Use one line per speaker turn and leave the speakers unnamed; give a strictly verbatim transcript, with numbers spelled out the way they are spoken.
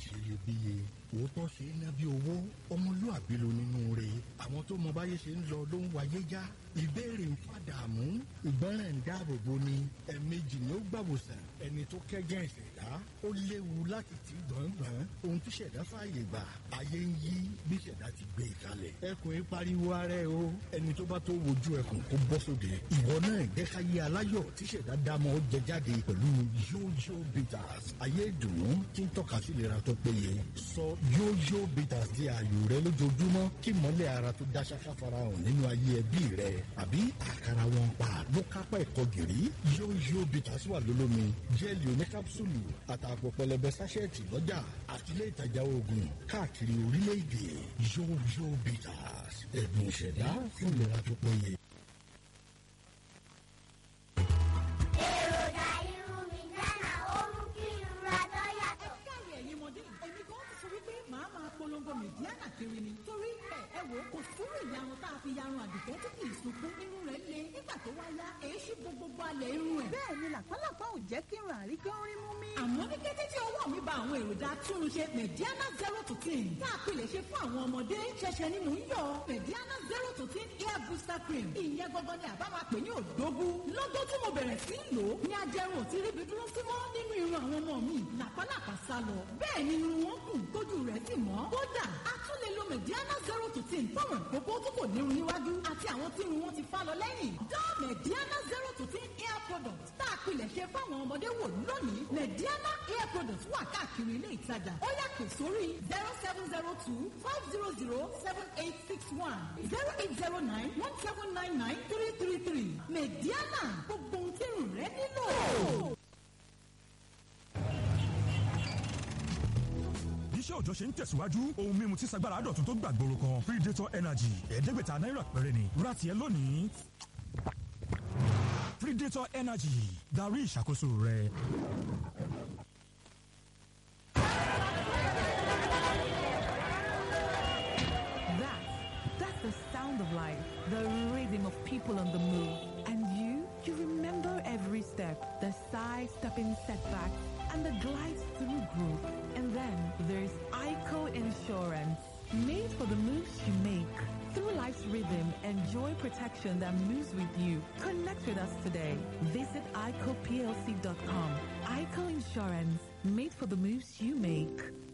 ṣe iyebíye òótọ́ ṣe é ná bí owó ọmọlúàbí ló nínú rẹ̀ àwọn tó mọ báyé ṣe ń lọ ló ń wáyé já ìbéèrè ń fàdàmú ìgbọràn ń dáàbò bo ni ẹ̀ẹ̀mejì ni ó gbàwòsàn ẹni tó kẹ́gẹ́ ìṣẹ̀dá ó léwu láti tì gbọ̀ngbọ̀n ohun tí ṣẹ̀dá fààyè gbà ayé ń yí bí ṣẹ̀dá ti gbé e kalẹ̀ ẹkùn ń pariwo ara ẹ o ẹni tó bá tó wojú ẹkùn kó bọ́ sóde ìwọ náà ìgbẹ́káyé aláyọ̀ tí ṣẹ̀dá dámọ̀ jẹ jáde pẹ̀lú yóyó bitters ayé ìdùnnú tí ń tọ́ka sí ìlera tó péye sọ yóyó bitters di ààyò rẹ lójoojúmọ́ kí mọ́lẹ̀ ara tó dá ṣáká farahàn nínú ayé ẹbí rẹ àbí àkàrà wọn pa ló kápá ẹ̀kọ́ gìrì yóyó bitters wà lólómi jẹ́ẹ̀lì oníkápsùlù àtàpọ̀ pẹlẹbẹ sáṣẹ́ẹ̀tì lọ́jà àtìlẹ́ ìtajà oògùn káàkiri orílẹ̀-èdè yóyó bitters ẹ̀bùn ìṣẹ̀dá fún ìlera tó péye.
èròjà irun mi dáná ó mú kí irun ra tó yàtọ̀.
káàrí ẹ̀yin ọmọdé èmi kan ti sọ wípé màá máa polongo mẹ̀díánà kiri ni torí ẹ ẹ wò ó kò sírò ìyarun tá a fi yarun àdìgẹ́ tí kì í sunkún irun rẹ̀ le nígbà tó wá yá èyí ṣí gbogbo alẹ̀ irun ẹ̀.
bẹ́ẹ̀ ni làpálàpá ò jẹ́ kí irun àríkẹ́ orí mú mi.
àmọ́ ní kété tí ọwọ́ mi ba àwọn èròjà túnṣe mẹ̀díánà zero to ten tá a pilẹ̀ ṣe fún àwọn ọmọdé ṣẹ̀ṣẹ̀ ni mò ń yọ mẹ̀díánà zero to ten hair booster cream ìyẹn gbọ́gbọ́ ni àbá máa pè ní òdógún lọ́dún tí mo bẹ̀rẹ̀ sí í lò ó ní ajẹrun ò ti ríbi dúró sí mọ́ nínú irun àwọn ọmọ mi làpálàpá sá lọ bẹ́ẹ̀ ni irun wọn kù tójú rẹ̀ sì mọ́ kódà a tún lè lo mẹ̀díánà zero to ten fáwọn ìkókó tó kò nírun níwájú àti àwọn tí irun wọn ti fá lọ lẹ́yìn dá mẹ̀díánà zero to ten hair product tá a pilẹ̀ ṣe fáwọn ọmọdé wò lónìí mẹ̀díánà hair product wà káàkiri ilé ìtajà ó yá pè sórí zero seven zero two five zero zero seven eight six one zero eight zero nine one seven nine nine three three three mẹ̀díánà gbogbo ohun tí irun rẹ nílò.
iṣẹ́ òòjọ́ ṣe ń tẹ̀síwájú ohun mímu tí sagbára dọ̀tun tó gbàgbóró kan Predator Energy ẹ̀ẹ́dẹ́gbẹ̀ta náírà péré ni ra tiẹ̀ lónìí. Predator Energy darí ìṣàkóso rẹ.
That, that's the sound of life, the rhythm of people on the move. And you, you remember every step, the side-stepping setbacks, and the glides through growth. And then there's ICO Insurance, made for the moves you make. Through life's rhythm, enjoy protection that moves with you. Connect with us today. Visit I C O P L C dot com. ICO Insurance, made for the moves you make.